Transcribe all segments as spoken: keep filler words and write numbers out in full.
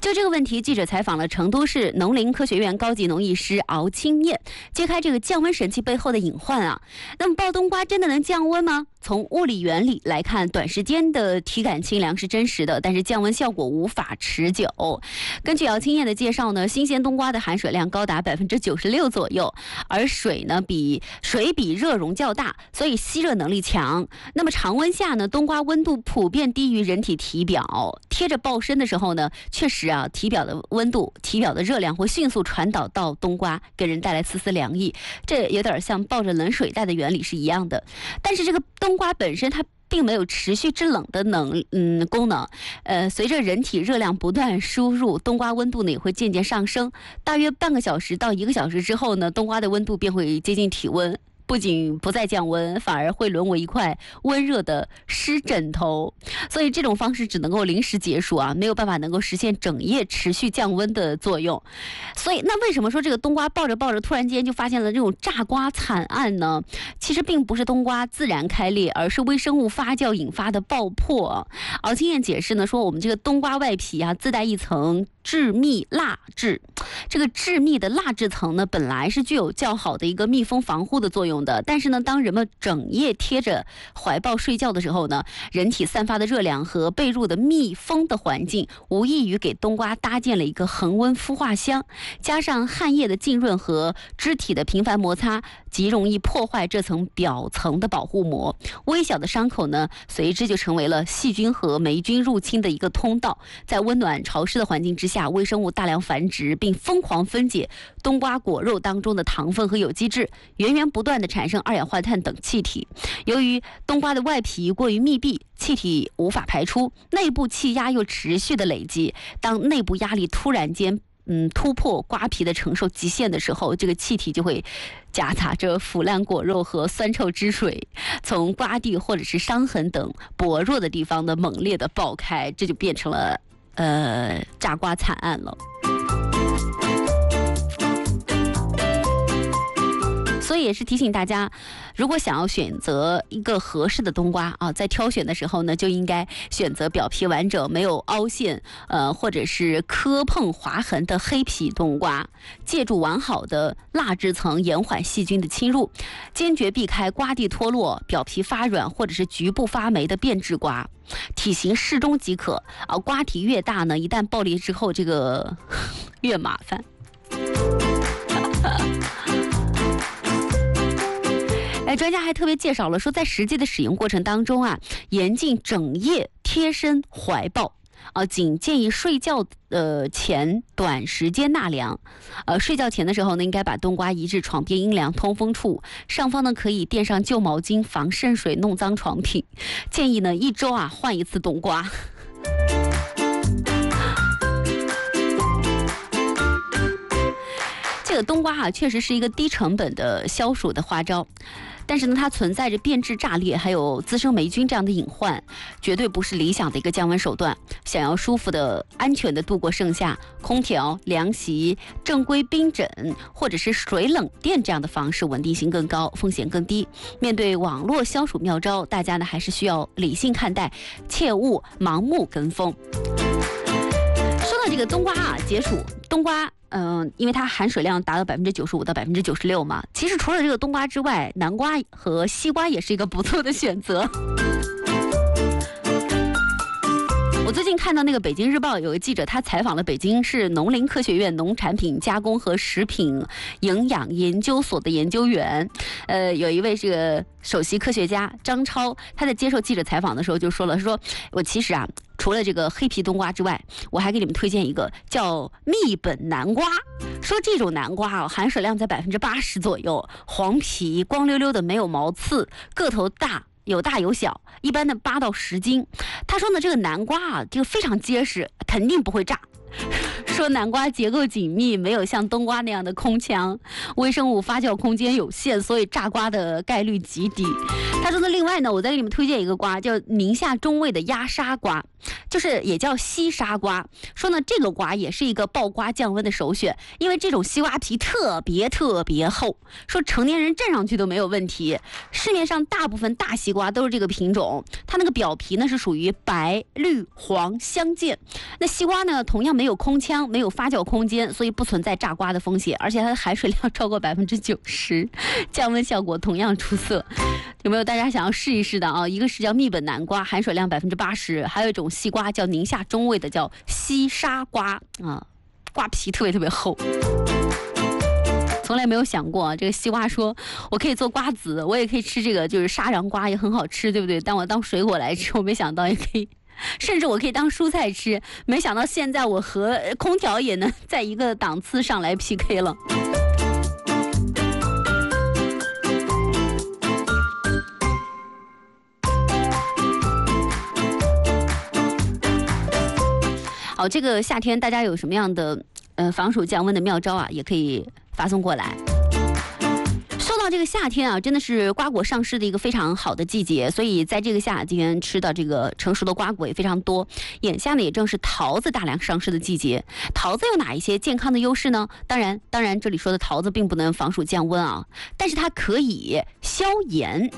就这个问题，记者采访了成都市农林科学院高级农艺师敖清念，揭开这个降温神器背后的隐患啊。那么爆冬瓜真的能降温吗？从物理原理来看，短时间的体感清凉是真实的，但是降温效果无法持久。根据敖清念的介绍呢，新鲜冬瓜的含水量高达百分之九十六左右，而水呢比水比热容较大，所以吸热能力强。那么常温下呢，冬瓜温度普遍低于人体体表，贴着抱身的时候呢，确实啊，体表的温度、体表的热量会迅速传导到冬瓜，给人带来丝丝凉意。这有点像抱着冷水袋的原理是一样的。但是这个冬瓜本身它并没有持续制冷的能嗯功能，呃，随着人体热量不断输入，冬瓜温度呢也会渐渐上升。大约半个小时到一个小时之后呢，冬瓜的温度便会接近体温。不仅不再降温，反而会沦为一块温热的湿枕头，所以这种方式只能够临时结束啊，没有办法能够实现整夜持续降温的作用。所以，那为什么说这个冬瓜抱着抱着，突然间就发现了这种炸瓜惨案呢？其实并不是冬瓜自然开裂，而是微生物发酵引发的爆破。敖清念解释呢，说我们这个冬瓜外皮啊，自带一层致密蜡质，这个致密的蜡质层呢，本来是具有较好的一个密封防护的作用的，但是呢，当人们整夜贴着怀抱睡觉的时候呢，人体散发的热量和被褥的密封的环境，无异于给冬瓜搭建了一个恒温孵化箱，加上汗液的浸润和肢体的频繁摩擦，极容易破坏这层表层的保护膜。微小的伤口呢，随之就成为了细菌和霉菌入侵的一个通道。在温暖潮湿的环境之下，微生物大量繁殖，并疯狂分解冬瓜果肉当中的糖分和有机质，源源不断的产生二氧化碳等气体。由于冬瓜的外皮过于密闭，气体无法排出，内部气压又持续的累积，当内部压力突然间嗯，突破瓜皮的承受极限的时候，这个气体就会夹杂着腐烂果肉和酸臭汁水，从瓜蒂或者是伤痕等薄弱的地方呢猛烈的爆开，这就变成了呃炸瓜惨案了。所以也是提醒大家，如果想要选择一个合适的冬瓜啊，在挑选的时候呢，就应该选择表皮完整、没有凹陷，呃，或者是磕碰划痕的黑皮冬瓜，借助完好的蜡质层延缓细菌的侵入，坚决避开瓜蒂脱落、表皮发软或者是局部发霉的变质瓜，体型适中即可啊。瓜体越大呢，一旦爆裂之后，这个越麻烦。哎，专家还特别介绍了说，在实际的使用过程当中啊，严禁整夜贴身怀抱啊，仅建议睡觉呃前短时间纳凉。呃，睡觉前的时候呢，应该把冬瓜移至床边阴凉通风处，上方呢可以垫上旧毛巾，防渗水弄脏床品。建议呢一周啊换一次冬瓜。这个冬瓜啊，确实是一个低成本的消暑的花招，但是呢，它存在着变质炸裂还有滋生霉菌这样的隐患，绝对不是理想的一个降温手段。想要舒服的、安全的度过盛夏，空调、凉席、正规冰枕或者是水冷垫这样的方式稳定性更高，风险更低。面对网络消暑妙招，大家呢还是需要理性看待，切勿盲目跟风。说到这个冬瓜啊，解暑，冬瓜。嗯、呃，因为它含水量达到百分之九十五到百分之九十六嘛，其实除了这个冬瓜之外，南瓜和西瓜也是一个不错的选择。我最近看到那个北京日报有个记者，他采访了北京市农林科学院农产品加工和食品营养研究所的研究员，呃，有一位这个首席科学家张超，他在接受记者采访的时候就说了，说我其实啊，除了这个黑皮冬瓜之外，我还给你们推荐一个叫密本南瓜。说这种南瓜啊，含水量在百分之八十左右，黄皮光溜溜的，没有毛刺，个头大。有大有小，一般的八到十斤。他说呢，这个南瓜啊，就非常结实，肯定不会炸。说南瓜结构紧密，没有像冬瓜那样的空腔，微生物发酵空间有限，所以炸瓜的概率极低。他他说的另外呢，我再给你们推荐一个瓜，叫宁夏中卫的鸭沙瓜，就是也叫西沙瓜。说呢，这个瓜也是一个爆瓜降温的首选，因为这种西瓜皮特别特别厚，说成年人蘸上去都没有问题。市面上大部分大西瓜都是这个品种，它那个表皮呢是属于白、绿、黄相间。那西瓜呢，同样没有空腔，没有发酵空间，所以不存在炸瓜的风险，而且它的含水量超过百分之九十，降温效果同样出色。有没有大家想要试一试的啊？一个是叫密本南瓜，含水量百分之八十，还有一种西瓜叫宁夏中卫的，叫西沙瓜啊，瓜皮特别特别厚。从来没有想过、啊、这个西瓜说我可以做瓜子，我也可以吃这个就是沙瓤瓜，也很好吃，对不对？但我当水果来吃，我没想到也可以，甚至我可以当蔬菜吃，没想到现在我和空调也能在一个档次上来 P K 了。好，这个夏天大家有什么样的呃防暑降温的妙招啊？也可以发送过来。说到这个夏天啊，真的是瓜果上市的一个非常好的季节，所以在这个夏天吃到这个成熟的瓜果也非常多。眼下呢，也正是桃子大量上市的季节。桃子有哪一些健康的优势呢？当然，当然这里说的桃子并不能防暑降温啊，但是它可以消炎。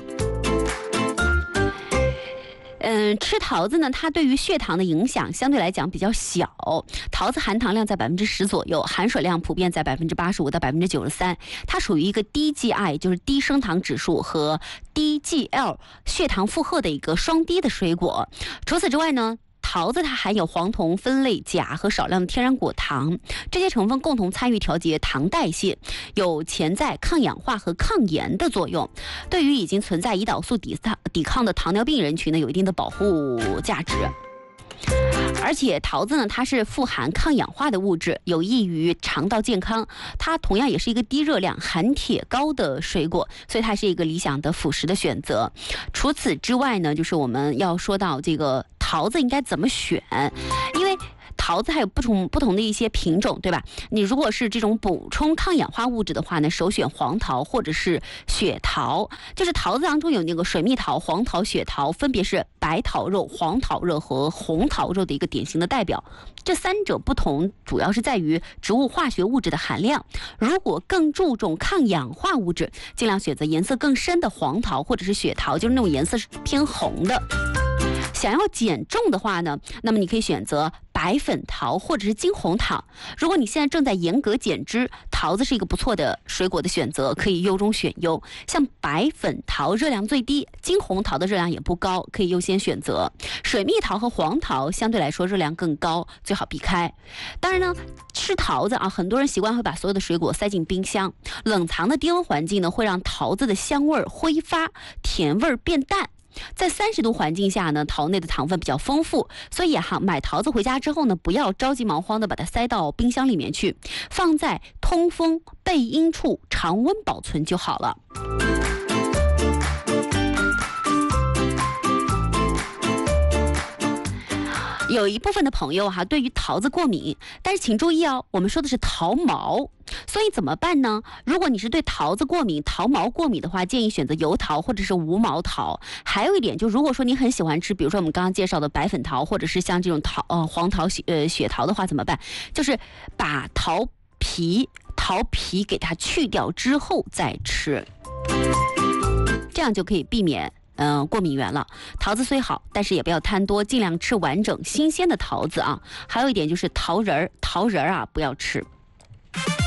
嗯，吃桃子呢，它对于血糖的影响相对来讲比较小。桃子含糖量在百分之十左右，含水量普遍在百分之八十五到百分之九十三。它属于一个低 G I， 就是低升糖指数和低 G L 血糖负荷的一个双低的水果。除此之外呢，桃子它含有黄酮酚类钾和少量的天然果糖，这些成分共同参与调节糖代谢，有潜在抗氧化和抗炎的作用。对于已经存在胰岛素抵抗抵抗的糖尿病人群呢，有一定的保护价值。而且桃子呢，它是富含抗氧化的物质，有益于肠道健康。它同样也是一个低热量、含铁高的水果，所以它是一个理想的辅食的选择。除此之外呢，就是我们要说到这个桃子应该怎么选，因为桃子还有不同不同的一些品种，对吧？你如果是这种补充抗氧化物质的话呢，首选黄桃或者是雪桃。就是桃子当中有那个水蜜桃、黄桃、雪桃，分别是白桃肉、黄桃肉和红桃肉的一个典型的代表。这三者不同，主要是在于植物化学物质的含量。如果更注重抗氧化物质，尽量选择颜色更深的黄桃或者是雪桃，就是那种颜色是偏红的。想要减重的话呢，那么你可以选择白粉桃或者是金红桃。如果你现在正在严格减脂，桃子是一个不错的水果的选择，可以优中选优。像白粉桃热量最低，金红桃的热量也不高，可以优先选择。水蜜桃和黄桃相对来说热量更高，最好避开。当然呢，吃桃子啊，很多人习惯会把所有的水果塞进冰箱，冷藏的低温环境呢，会让桃子的香味挥发，甜味变淡。在三十度环境下呢，桃内的糖分比较丰富，所以哈、啊，买桃子回家之后呢，不要着急忙慌的把它塞到冰箱里面去，放在通风背阴处常温保存就好了。有一部分的朋友哈、啊，对于桃子过敏，但是请注意哦，我们说的是桃毛，所以怎么办呢？如果你是对桃子过敏、桃毛过敏的话，建议选择油桃或者是无毛桃。还有一点，就如果说你很喜欢吃，比如说我们刚刚介绍的白粉桃，或者是像这种桃呃黄桃雪呃雪桃的话，怎么办？就是把桃皮桃皮给它去掉之后再吃，这样就可以避免。嗯、呃，过敏源了。桃子虽好，但是也不要贪多，尽量吃完整新鲜的桃子啊。还有一点就是桃仁儿，桃仁儿啊不要吃。